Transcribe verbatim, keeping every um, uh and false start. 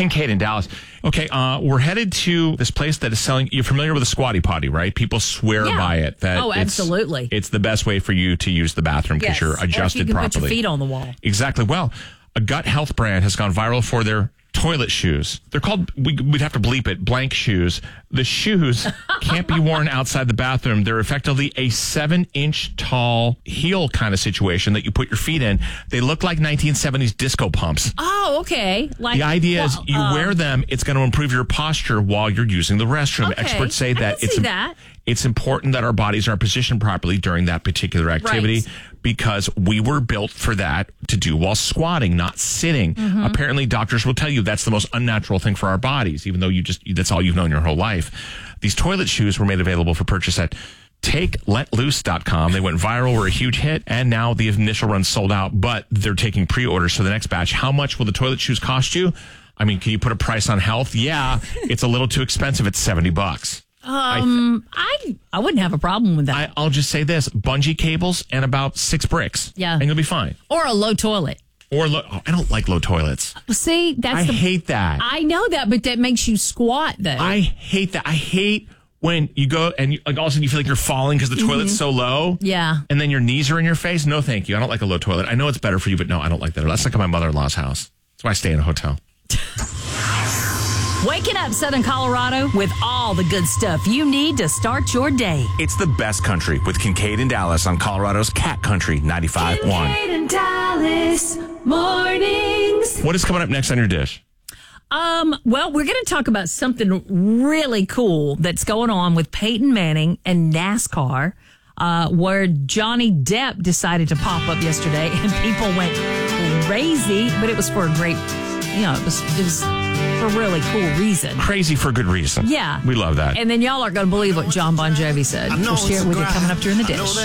Kincaid in Dallas. Okay, uh, we're headed to this place that is selling. You're familiar with a squatty potty, right? People swear Yeah. by it. That Oh, absolutely. It's, it's the best way for you to use the bathroom because Yes. you're Or if adjusted you can properly. put your feet on the wall. Exactly. Well, a gut health brand has gone viral for their toilet shoes. They're called, we, we'd have to bleep it, blank shoes. The shoes can't be worn outside the bathroom. They're effectively a seven inch tall heel kind of situation that you put your feet in. They look like nineteen seventies disco pumps. Oh, okay. Like The idea is well, you uh, wear them, it's going to improve your posture while you're using the restroom. Okay. Experts say I that can it's see that. it's important that our bodies are positioned properly during that particular activity Right. because we were built for that to do while squatting, not sitting. Mm-hmm. Apparently, doctors will tell you that's the most unnatural thing for our bodies, even though you just that's all you've known your whole life. These toilet shoes were made available for purchase at take let loose dot com. They went viral, were a huge hit, and now the initial run sold out, but they're taking pre-orders for the next batch. How much will the toilet shoes cost you? I mean, can you put a price on health? Yeah, it's a little too expensive. It's seventy bucks. Um, I I wouldn't have a problem with that. I, I'll just say this: bungee cables and about six bricks. Yeah. and you'll be fine. or a low toilet. Or lo- oh, I don't like low toilets. See, that's I the hate that. I know that, but that makes you squat though. I hate that. I hate when you go and you, like all of a sudden you feel like you're falling because the toilet's so low. Yeah. and then your knees are in your face. No, thank you. I don't like a low toilet. I know it's better for you, but no, I don't like that. That's like at my mother-in-law's house. That's why I stay in a hotel. Waking up Southern Colorado with all the good stuff you need to start your day. It's the best country with Kincaid and Dallas on Colorado's Cat Country ninety-five point one. Kincaid and Dallas mornings. What is coming up next on your dish? Um, well, we're going to talk about something really cool that's going on with Peyton Manning and NASCAR, uh, where Johnny Depp decided to pop up yesterday and people went crazy, but it was for a great, you know, it was, it was for a really cool reason. Crazy for good reason. Yeah. We love that. And then y'all aren't going to believe what John Bon Jovi said. We'll share it with you coming up during the dish.